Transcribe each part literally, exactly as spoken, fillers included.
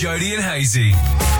Jody and Hazy.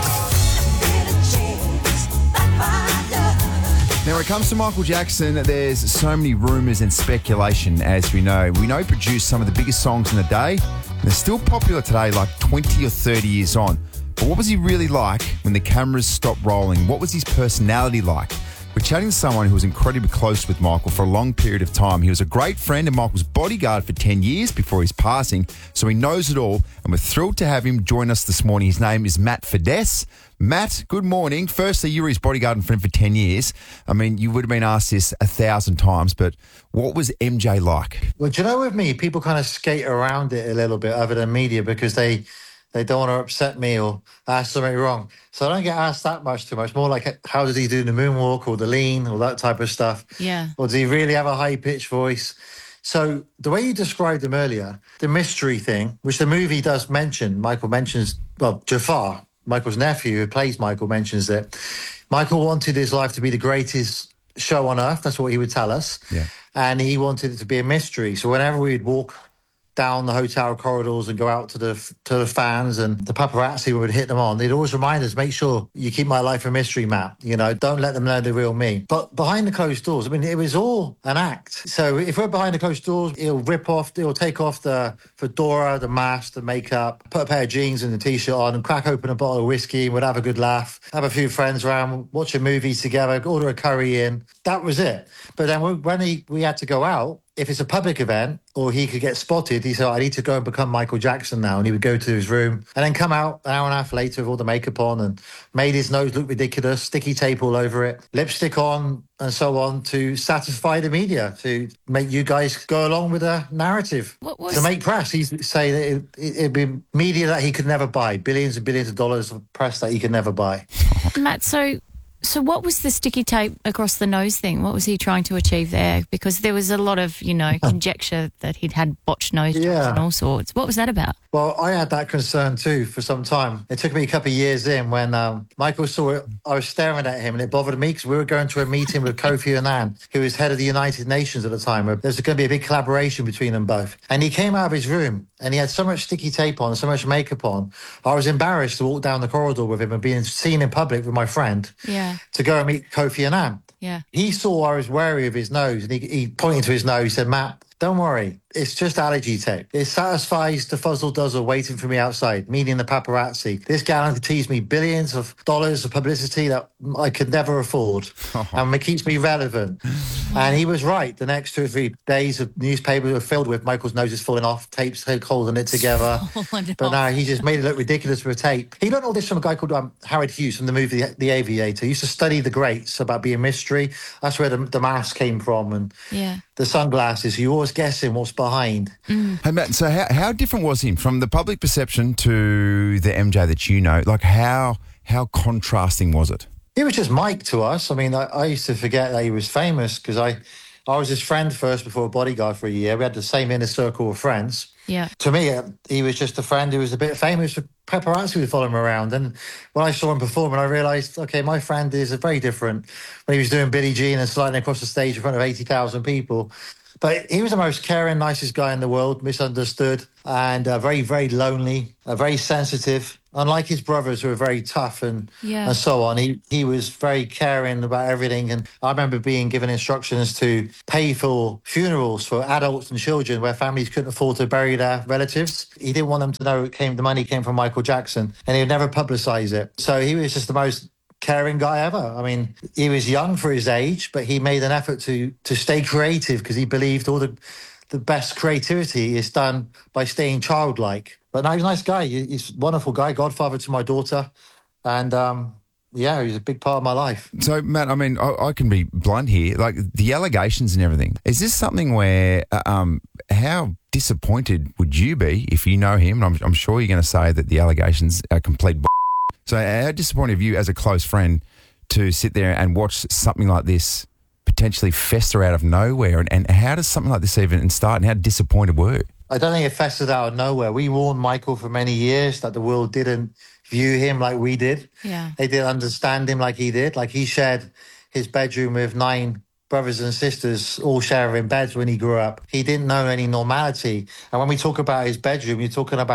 Now, when it comes to Michael Jackson, there's so many rumours and speculation, as we know. We know he produced some of the biggest songs in the day. And they're still popular today, like twenty or thirty years on. But what was he really like when the cameras stopped rolling? What was his personality like? We're chatting to someone who was incredibly close with Michael for a long period of time. He was a great friend and Michael's bodyguard for ten years before his passing, so he knows it all, and we're thrilled to have him join us this morning. His name is Matt Fiddes. Matt, good morning. Firstly, you were his bodyguard and friend for ten years. I mean, you would have been asked this a thousand times, but what was M J like? Well, do you know, with me, people kind of skate around it a little bit other than media because they... They don't want to upset me or ask something wrong. So I don't get asked that much too much. More like, how did he do the moonwalk or the lean or that type of stuff? Yeah. Or does he really have a high-pitched voice? So the way you described him earlier, the mystery thing, which the movie does mention, Michael mentions, well, Jafar, Michael's nephew who plays Michael, mentions that Michael wanted his life to be the greatest show on earth. That's what he would tell us. Yeah. And he wanted it to be a mystery. So whenever we'd walk down the hotel corridors and go out to the to the fans and the paparazzi would hit them on, they'd always remind us, make sure you keep my life a mystery, Matt. You know, don't let them know the real me. But behind the closed doors, I mean, it was all an act. So if we're behind the closed doors, he'll rip off, he'll take off the fedora, the mask, the makeup, put a pair of jeans and a T-shirt on and crack open a bottle of whiskey and we'd have a good laugh, have a few friends around, watch a movie together, order a curry in. That was it. But then when he, we had to go out, if it's a public event or he could get spotted, he said, I need to go and become Michael Jackson now. And he would go to his room and then come out an hour and a half later with all the makeup on and made his nose look ridiculous, sticky tape all over it, lipstick on and so on to satisfy the media, to make you guys go along with the narrative, What was- to make press. He'd say that it, it, it'd be media that he could never buy, billions and billions of dollars of press that he could never buy. Matt, so so what was the sticky tape across the nose thing? What was he trying to achieve there? Because there was a lot of, you know, conjecture that he'd had botched nose jobs Yeah. and all sorts. What was that about? Well, I had that concern too for some time. It took me a couple of years in when um, Michael saw it. I was staring at him and it bothered me because we were going to a meeting with Kofi Annan, who was head of the United Nations at the time. There's going to be a big collaboration between them both. And he came out of his room and he had so much sticky tape on, so much makeup on. I was embarrassed to walk down the corridor with him and being seen in public with my friend Yeah, to go and meet Kofi Annan. yeah. He saw I was wary of his nose and he, he pointed to his nose. He said, Matt, don't worry. It's just allergy tape. It satisfies the fuzzle-duzzle waiting for me outside, meaning the paparazzi. This guarantees me billions of dollars of publicity that I could never afford. And it keeps me relevant. And he was right. The next two or three days of newspapers were filled with Michael's nose is falling off, tapes holding it together. Falling But off. now he just made it look ridiculous with a tape. He learned all this from a guy called um, Howard Hughes from the movie The, the Aviator. He used to study the greats about being mystery. That's where the, the mask came from and Yeah. the sunglasses. You're always guessing what's behind. Hey, Matt, so how, how different was he from the public perception to the M J that you know? Like, how how contrasting was it? He was just Mike to us. I mean, I, I used to forget that he was famous because I, I was his friend first before a bodyguard for a year. We had the same inner circle of friends. Yeah. To me, uh, he was just a friend who was a bit famous for paparazzi would follow him around. And when I saw him perform, and I realised, okay, my friend is a very different. When he was doing Billie Jean and sliding across the stage in front of eighty thousand people. But he was the most caring, nicest guy in the world, misunderstood, and uh, very, very lonely, uh, very sensitive. Unlike his brothers, who were very tough and, Yeah. and so on, he, he was very caring about everything. And I remember being given instructions to pay for funerals for adults and children where families couldn't afford to bury their relatives. He didn't want them to know it came, the money came from Michael Jackson, and he would never publicise it. So he was just the most caring guy ever. I mean, he was young for his age, but he made an effort to to stay creative because he believed all the the best creativity is done by staying childlike. But no, he's a nice guy. He- He's a wonderful guy, godfather to my daughter. And um, yeah, he's a big part of my life. So, Matt, I mean, I, I can be blunt here. Like, the allegations and everything, is this something where, uh, um, how disappointed would you be if you know him? And I'm, I'm sure you're going to say that the allegations are complete b****. So how disappointed are you as a close friend to sit there and watch something like this potentially fester out of nowhere? And, and how does something like this even start, and how disappointed were you? I don't think it festered out of nowhere. We warned Michael for many years that the world didn't view him like we did. Yeah. They didn't understand him like he did. Like, he shared his bedroom with nine brothers and sisters, all sharing beds when he grew up. He didn't know any normality. And when we talk about his bedroom, you're talking about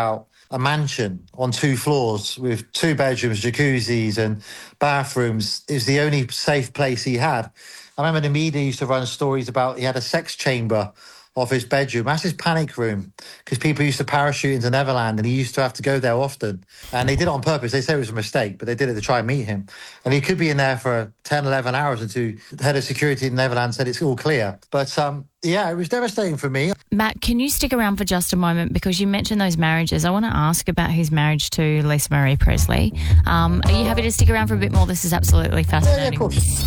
a mansion on two floors with two bedrooms, jacuzzis and bathrooms. It was the only safe place he had. I remember the media used to run stories about he had a sex chamber of his bedroom. That's his panic room, because people used to parachute into Neverland and he used to have to go there often. And they did it on purpose. They said it was a mistake, but they did it to try and meet him. And he could be in there for ten, eleven hours until the head of security in Neverland said it's all clear. But um, yeah, it was devastating for me. Matt, can you stick around for just a moment? Because you mentioned those marriages. I want to ask about his marriage to Lisa Marie Presley. Um, are you happy to stick around for a bit more? This is absolutely fascinating. Yeah, yeah, of course.